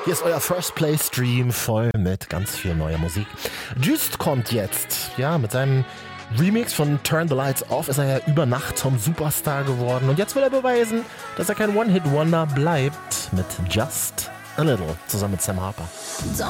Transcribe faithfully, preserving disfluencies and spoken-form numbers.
Hier ist euer First Play Stream voll mit ganz viel neuer Musik. Just kommt jetzt, ja, mit seinem Remix von Turn the Lights Off ist er ja über Nacht zum Superstar geworden und jetzt will er beweisen, dass er kein One-Hit-Wonder bleibt mit Just a Little zusammen mit Sam Harper. Don't